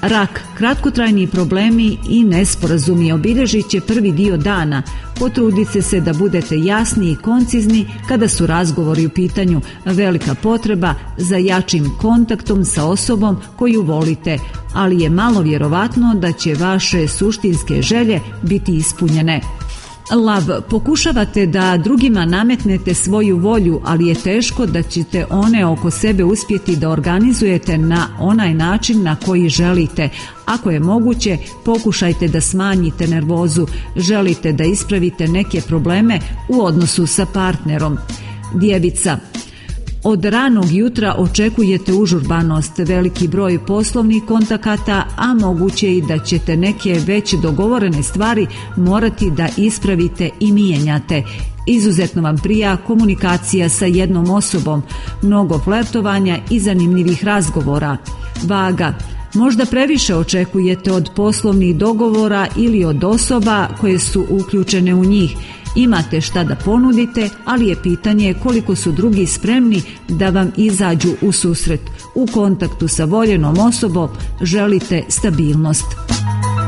Rak, kratkotrajni problemi i nesporazumi obilježit će prvi dio dana. Potrudite se da budete jasni i koncizni kada su razgovori u pitanju. Velika potreba za jačim kontaktom sa osobom koju volite, ali je malo vjerovatno da će vaše suštinske želje biti ispunjene. Lav, pokušavate da drugima nametnete svoju volju, ali je teško da ćete one oko sebe uspjeti da organizujete na onaj način na koji želite. Ako je moguće, pokušajte da smanjite nervozu. Želite da ispravite neke probleme u odnosu sa partnerom. Djevica, od ranog jutra očekujete užurbanost, veliki broj poslovnih kontakata, a moguće i da ćete neke već dogovorene stvari morati da ispravite i mijenjate. Izuzetno vam prija komunikacija sa jednom osobom, mnogo flertovanja i zanimljivih razgovora. Vaga, možda previše očekujete od poslovnih dogovora ili od osoba koje su uključene u njih. Imate šta da ponudite, ali je pitanje koliko su drugi spremni da vam izađu u susret. U kontaktu sa voljenom osobom želite stabilnost.